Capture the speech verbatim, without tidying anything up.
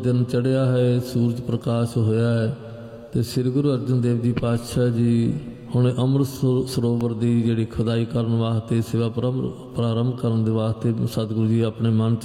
दिन चढ़िया है, सूरज प्रकाश होया है तो श्री गुरु अर्जन देव जी पातशाह जी हुण अमृत सरोवर की जिहड़ी खुदाई करन वास्ते सेवा प्रारंभ करन दे वास्ते सतगुरु जी अपने मन